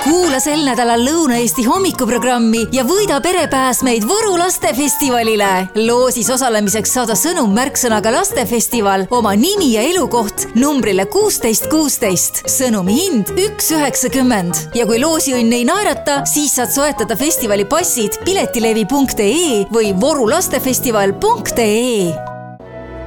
Kuula sel nädalal Lõuna-Eesti hommikuprogrammi ja võida perepääsmeid Võru lastefestivalile. Loosis osalemiseks saada sõnum märksõnaga lastefestival, oma nimi ja elukoht numbrile 1616. Sõnumi hind 1,90. Ja kui loosiõnn ei naerata, siis saad soetada festivali passid piletilevi.ee või vorulastefestival.ee.